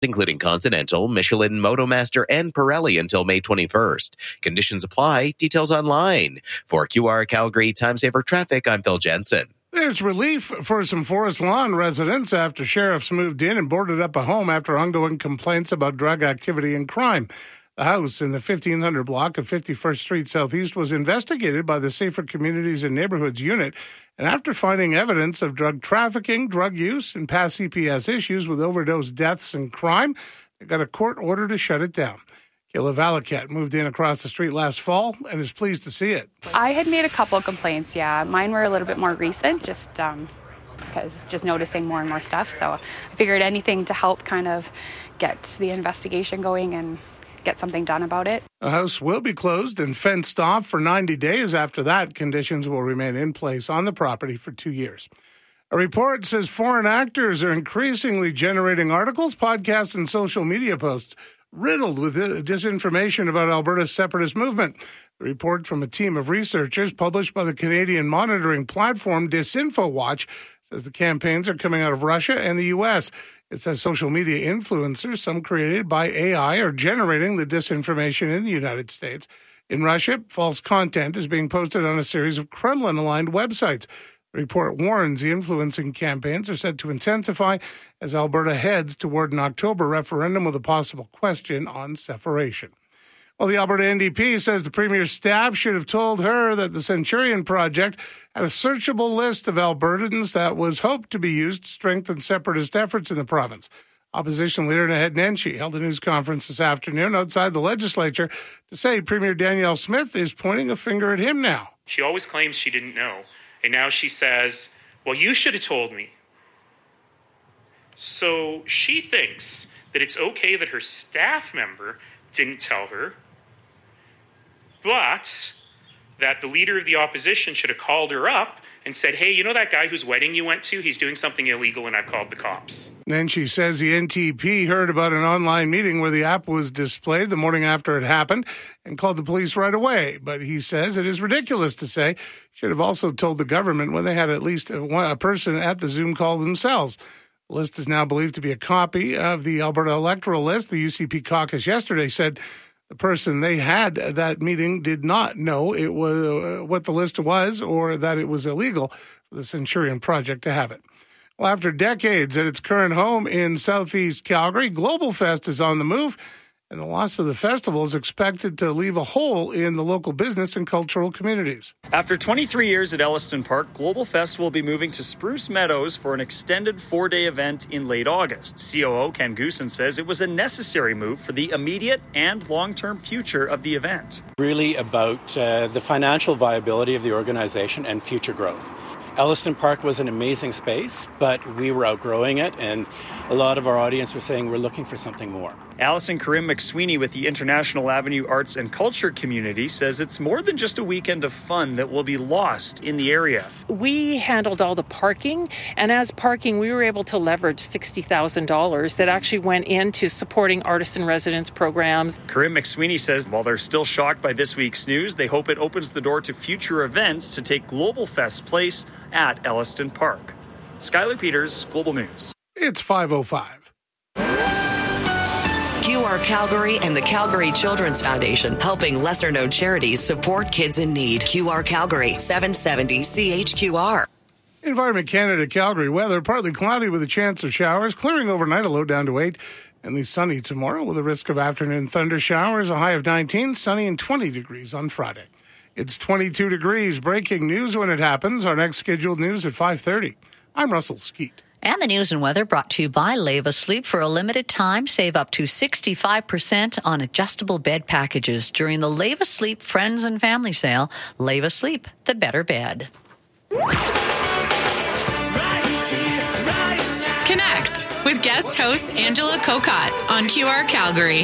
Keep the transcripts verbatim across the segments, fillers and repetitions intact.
including Continental, Michelin, Motomaster, and Pirelli until May twenty-first. Conditions apply. Details online. For Q R Calgary Time Saver Traffic, I'm Phil Jensen. There's relief for some Forest Lawn residents after sheriffs moved in and boarded up a home after ongoing complaints about drug activity and crime. The house in the fifteen hundred block of fifty-first Street Southeast was investigated by the Safer Communities and Neighborhoods Unit, and after finding evidence of drug trafficking, drug use, and past C P S issues with overdose deaths and crime, they got a court order to shut it down. Kayla Valakat moved in across the street last fall and is pleased to see it. I had made a couple of complaints, yeah. Mine were a little bit more recent, just um, because just noticing more and more stuff. So I figured anything to help kind of get the investigation going and get something done about it. The house will be closed and fenced off for ninety days. After that, conditions will remain in place on the property for two years. A report says foreign actors are increasingly generating articles, podcasts, and social media posts riddled with disinformation about Alberta's separatist movement. The report from a team of researchers published by the Canadian monitoring platform DisinfoWatch says the campaigns are coming out of Russia and the U S. It says social media influencers, some created by A I, are generating the disinformation in the United States. In Russia, false content is being posted on a series of Kremlin-aligned websites. The report warns the influencing campaigns are set to intensify as Alberta heads toward an October referendum with a possible question on separation. Well, the Alberta N D P says the Premier's staff should have told her that the Centurion Project had a searchable list of Albertans that was hoped to be used to strengthen separatist efforts in the province. Opposition leader Naheed Nenshi held a news conference this afternoon outside the legislature to say Premier Danielle Smith is pointing a finger at him now. She always claims she didn't know. And now she says, well, you should have told me. So she thinks that it's okay that her staff member didn't tell her, but that the leader of the opposition should have called her up and said, hey, you know that guy whose wedding you went to? He's doing something illegal and I've called the cops. Then she says the N T P heard about an online meeting where the app was displayed the morning after it happened and called the police right away. But he says it is ridiculous to say should have also told the government when they had at least a, a person at the Zoom call themselves. The list is now believed to be a copy of the Alberta electoral list. The U C P caucus yesterday said the person they had at that meeting did not know it was uh, what the list was or that it was illegal for the Centurion Project to have it. Well, after decades at its current home in southeast Calgary, Global Fest is on the move, and the loss of the festival is expected to leave a hole in the local business and cultural communities. After twenty-three years at Elliston Park, Global Fest will be moving to Spruce Meadows for an extended four-day event in late August. C O O Ken Goosen says it was a necessary move for the immediate and long-term future of the event. Really about uh, the financial viability of the organization and future growth. Elliston Park was an amazing space, but we were outgrowing it, and a lot of our audience were saying we're looking for something more. Allison Karim McSweeney with the International Avenue Arts and Culture Community says it's more than just a weekend of fun that will be lost in the area. We handled all the parking, and as parking, we were able to leverage sixty thousand dollars that actually went into supporting artist in residence programs. Karim McSweeney says while they're still shocked by this week's news, they hope it opens the door to future events to take Global Fest's place at Elliston Park. Skylar Peters, Global News. It's five oh five. Q R Calgary and the Calgary Children's Foundation, helping lesser-known charities support kids in need. Q R Calgary, seven seventy C H Q R. Environment Canada Calgary weather, partly cloudy with a chance of showers, clearing overnight, a low down to eight, and the sunny tomorrow with a risk of afternoon thunder showers, a high of nineteen, sunny and twenty degrees on Friday. It's twenty-two degrees. Breaking news when it happens. Our next scheduled news at five thirty. I'm Russell Skeet. And the news and weather brought to you by Leva Sleep. For a limited time, save up to sixty-five percent on adjustable bed packages during the Leva Sleep Friends and Family Sale. Leva Sleep, the better bed. Connect with guest host Angela Kokott on Q R Calgary.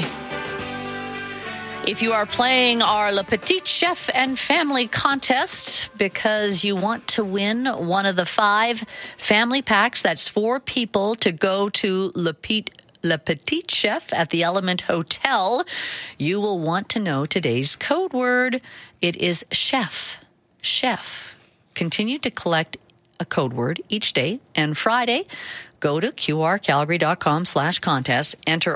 If you are playing our Le Petit Chef and Family Contest because you want to win one of the five family packs, that's four people to go to Le Petit, Le Petit Chef at the Element Hotel, you will want to know today's code word. It is chef. Chef. Continue to collect a code word each day, and Friday Go to qrcalgary.com slash contest, enter